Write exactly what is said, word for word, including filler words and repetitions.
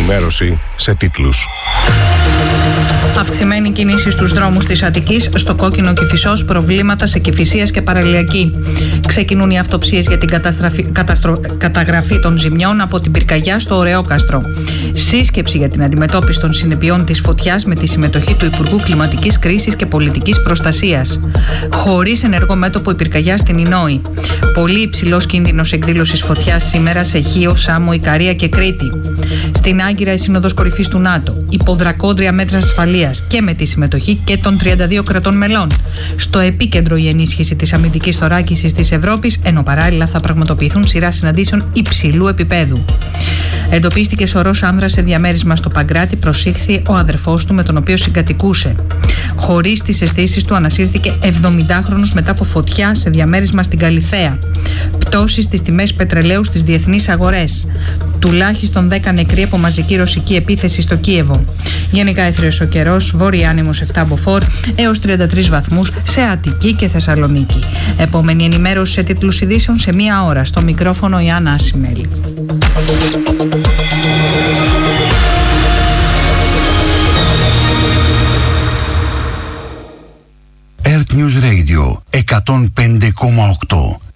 ενημέρωση σε τίτλους. Αυξημένη κίνηση στους δρόμους της Αττικής, στο Κόκκινο Κηφισός, προβλήματα σε Κηφισίας και Παραλιακή. Ξεκινούν οι αυτοψίες για την καταστρο... καταγραφή των ζημιών από την πυρκαγιά στο Ωρεόκαστρο. Σύσκεψη για την αντιμετώπιση των συνεπειών της φωτιάς με τη συμμετοχή του Υπουργού Κλιματικής Κρίσης και Πολιτικής Προστασίας. Χωρίς ενεργό μέτωπο η πυρκαγιά στην Ινόη. Πολύ υψηλός κίνδυνος εκδήλωσης φωτιάς σήμερα σε Χίο, Σάμο, Ικαρία και Κρήτη. Στην Άγκυρα η Σύνοδος Κορυφής του ΝΑΤΟ. Υποδρακόντρια μέτρα ασφαλείας και με τη συμμετοχή και των τριάντα δύο κρατών μελών. Στο επίκεντρο η ενίσχυση της αμυντικής θωράκισης της Ευρώπης, ενώ παράλληλα θα πραγματοποιηθούν σειρά συναντήσεων υψηλού επίπεδου. Εντοπίστηκε σωρός άνδρας σε διαμέρισμα στο Παγκράτη, προσήχθη ο αδερφός του με τον οποίο συγκατοικούσε. Χωρίς τις αισθήσεις του ανασύρθηκε εβδομηντάχρονος μετά από φωτιά σε διαμέρισμα στην Καλιθέα. Πτώσεις στις τιμές πετρελαίου στις διεθνείς αγορές. Τουλάχιστον δέκα νεκροί από μαζική ρωσική επίθεση στο Κίεβο. Γενικά έθριος ο καιρός, βόρεια άνεμος επτά μποφόρ έως τριάντα τρεις βαθμούς σε Αττική και Θεσσαλονίκη. Επόμενη ενημέρωση σε τίτλους ειδήσεων σε μία ώρα. Στο μικρόφωνο η Άννα Ασημέλη. Earth News Radio εκατόν πέντε κόμμα οκτώ.